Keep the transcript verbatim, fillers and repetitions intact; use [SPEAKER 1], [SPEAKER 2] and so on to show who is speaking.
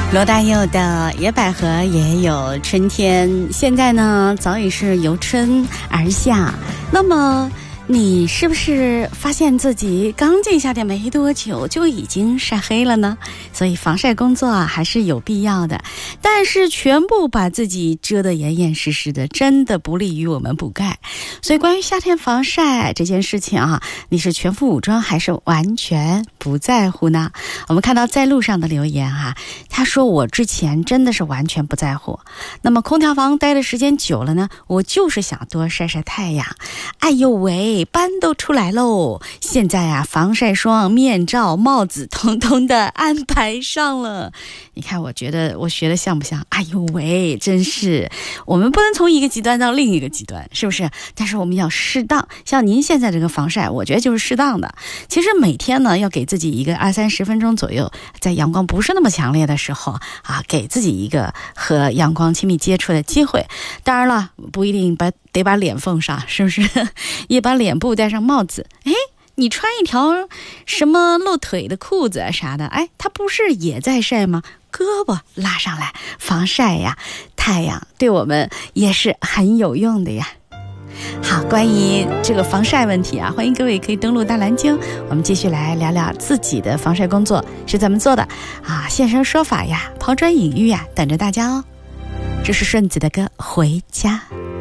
[SPEAKER 1] 罗大佑的野百合也有春天，现在呢早已是由春而夏。那么你是不是发现自己刚进夏天没多久就已经晒黑了呢？所以防晒工作啊还是有必要的，但是全部把自己遮得严严实实的，真的不利于我们补钙。所以关于夏天防晒这件事情啊，你是全副武装还是完全不在乎呢？我们看到在路上的留言啊，他说我之前真的是完全不在乎，那么空调房待的时间久了呢，我就是想多晒晒太阳。哎呦喂，斑都出来喽！现在啊，防晒霜、面罩、帽子，通通的安排上了。你看，我觉得我学的像不像？哎呦喂，真是，我们不能从一个极端到另一个极端，是不是？但是我们要适当。像您现在这个防晒，我觉得就是适当的。其实每天呢，要给自己一个二三十分钟左右，在阳光不是那么强烈的时候啊，给自己一个和阳光亲密接触的机会。当然了，不一定把得把脸封上，是不是？也把脸部戴上帽子。哎，你穿一条什么露腿的裤子啊啥的，哎，它不是也在晒吗？胳膊拉上来防晒呀，太阳对我们也是很有用的呀。好，关于这个防晒问题啊，欢迎各位可以登录大蓝鲸，我们继续来聊聊自己的防晒工作是怎么做的啊，现身说法呀，抛砖引玉呀，等着大家哦。这是顺子的歌《回家》。